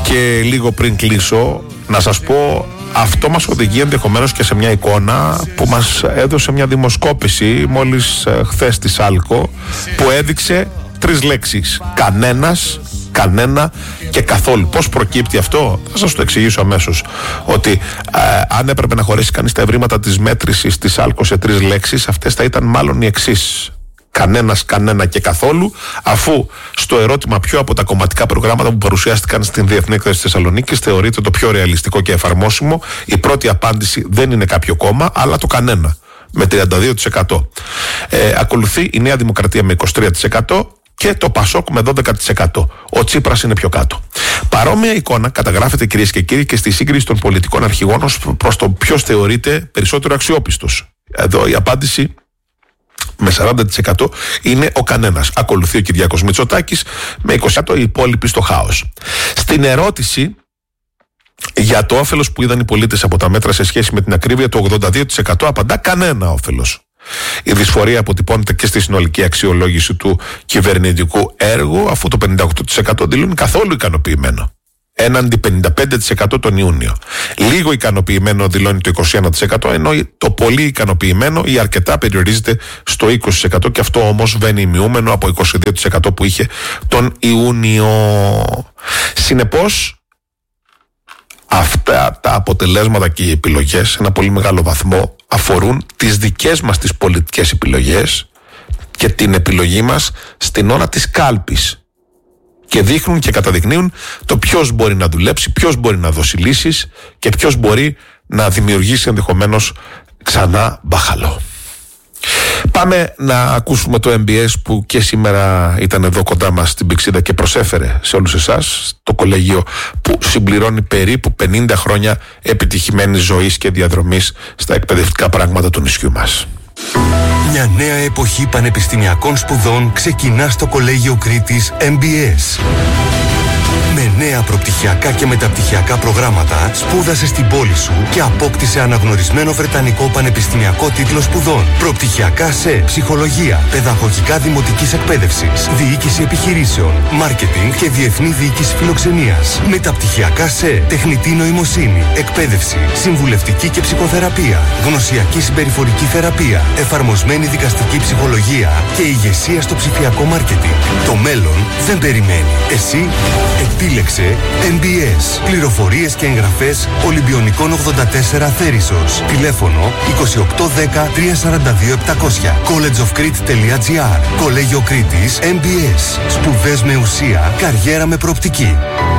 Και λίγο πριν κλείσω, να σας πω, αυτό μας οδηγεί ενδεχομένως και σε μια εικόνα που μας έδωσε μια δημοσκόπηση μόλις χθες της Άλκο, που έδειξε 3 λέξεις: κανένας, κανένα και καθόλου. Πώς προκύπτει αυτό? Θα σας το εξηγήσω αμέσως. Ότι αν έπρεπε να χωρέσει κανείς τα ευρήματα της μέτρησης της Άλκο σε 3 λέξεις, αυτές θα ήταν μάλλον οι εξής: κανένας, κανένα και καθόλου, αφού στο ερώτημα ποιο από τα κομματικά προγράμματα που παρουσιάστηκαν στην Διεθνή Έκθεση της Θεσσαλονίκης θεωρείται το πιο ρεαλιστικό και εφαρμόσιμο, η πρώτη απάντηση δεν είναι κάποιο κόμμα, αλλά το κανένα, με 32%. Ακολουθεί η Νέα Δημοκρατία με 23% και το Πασόκ με 12%. Ο Τσίπρας είναι πιο κάτω. Παρόμοια εικόνα καταγράφεται, κυρίες και κύριοι, και στη σύγκριση των πολιτικών αρχηγών προς το ποιος θεωρείται περισσότερο αξιόπιστος. Εδώ η απάντηση με 40% είναι ο κανένας. Ακολουθεί ο Κυριάκος Μητσοτάκης με 20%, οι υπόλοιποι στο χάος. Στην ερώτηση για το όφελος που είδαν οι πολίτες από τα μέτρα σε σχέση με την ακρίβεια, το 82% απαντά κανένα όφελος. Η δυσφορία αποτυπώνεται και στη συνολική αξιολόγηση του κυβερνητικού έργου, αφού το 58% δηλώνει καθόλου ικανοποιημένο, έναντι 55% τον Ιούνιο. Λίγο ικανοποιημένο δηλώνει το 21%, ενώ το πολύ ικανοποιημένο ή αρκετά περιορίζεται στο 20%, και αυτό όμως βαίνει ημιούμενο από 22% που είχε τον Ιούνιο. Συνεπώς, αυτά τα αποτελέσματα και οι επιλογές σε ένα πολύ μεγάλο βαθμό αφορούν τις δικές μας τις πολιτικές επιλογές και την επιλογή μας στην ώρα της κάλπης, και δείχνουν και καταδεικνύουν το ποιος μπορεί να δουλέψει, ποιος μπορεί να δώσει λύσεις και ποιος μπορεί να δημιουργήσει ενδεχομένως ξανά μπάχαλο. Πάμε να ακούσουμε το MBS που και σήμερα ήταν εδώ κοντά μας στην Πυξίδα και προσέφερε σε όλους εσάς το κολέγιο που συμπληρώνει περίπου 50 χρόνια επιτυχημένης ζωής και διαδρομής στα εκπαιδευτικά πράγματα του νησιού μας. Μια νέα εποχή πανεπιστημιακών σπουδών ξεκινά στο Κολέγιο Κρήτης MBS. Με νέα προπτυχιακά και μεταπτυχιακά προγράμματα, σπούδασε στην πόλη σου και απόκτησε αναγνωρισμένο βρετανικό πανεπιστημιακό τίτλο σπουδών. Προπτυχιακά σε ψυχολογία, παιδαγωγικά δημοτικής εκπαίδευσης, διοίκηση επιχειρήσεων, μάρκετινγκ και διεθνή διοίκηση φιλοξενίας. Μεταπτυχιακά σε τεχνητή νοημοσύνη, εκπαίδευση, συμβουλευτική και ψυχοθεραπεία, γνωσιακή συμπεριφορική θεραπεία, εφαρμοσμένη δικαστική ψυχολογία και ηγεσία στο ψηφιακό μάρκετινγκ. Το μέλλον δεν περιμένει. Εσύ επίλεξε MBS. Πληροφορίες και εγγραφές Ολυμπιονικών 84 Θέρισσος. Τηλέφωνο 2810 342 700. collegeofcrete.gr. Κολέγιο Κρήτης MBS. Σπουδές με ουσία, καριέρα με προοπτική.